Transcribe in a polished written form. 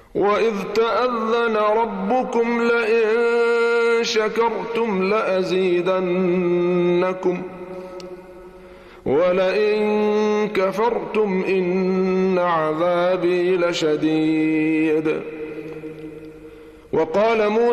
وإذ تأذن ربكم لئن شكرتم لأزيدنكم ولئن كفرتم إن عذابي لشديد. وقال موسى